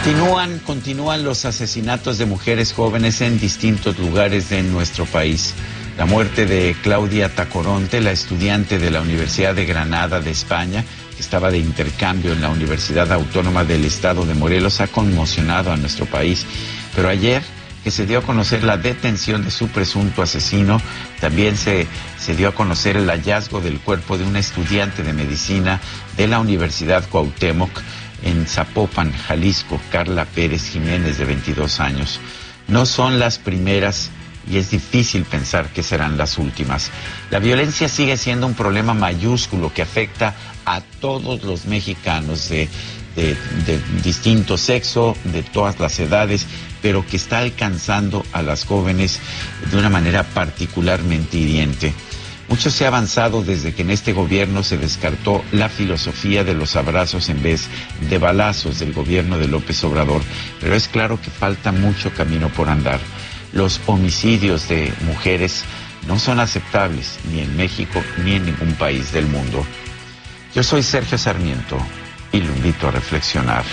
Continúan los asesinatos de mujeres jóvenes en distintos lugares de nuestro país. La muerte de Claudia Tacoronte, la estudiante de la Universidad de Granada de España, que estaba de intercambio en la Universidad Autónoma del Estado de Morelos, ha conmocionado a nuestro país. Pero ayer, que se dio a conocer la detención de su presunto asesino, también se dio a conocer el hallazgo del cuerpo de una estudiante de medicina de la Universidad Cuauhtémoc en Zapopan, Jalisco, Carla Pérez Jiménez, de 22 años. No son las primeras y es difícil pensar que serán las últimas. La violencia sigue siendo un problema mayúsculo que afecta a todos los mexicanos de distinto sexo, de todas las edades, pero que está alcanzando a las jóvenes de una manera particularmente hiriente. Mucho se ha avanzado desde que en este gobierno se descartó la filosofía de los abrazos en vez de balazos del gobierno de López Obrador, pero es claro que falta mucho camino por andar. Los homicidios de mujeres no son aceptables ni en México ni en ningún país del mundo. Yo soy Sergio Sarmiento y lo invito a reflexionar.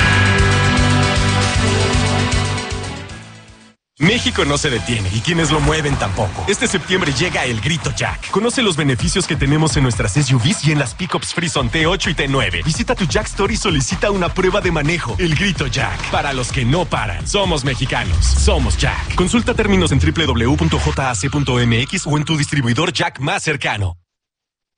México no se detiene y quienes lo mueven tampoco. Este septiembre llega el Grito Jack. Conoce los beneficios que tenemos en nuestras SUVs y en las pickups Frison T8 y T9. Visita tu Jack Store y solicita una prueba de manejo. El Grito Jack. Para los que no paran. Somos mexicanos. Somos Jack. Consulta términos en www.jac.mx o en tu distribuidor Jack más cercano.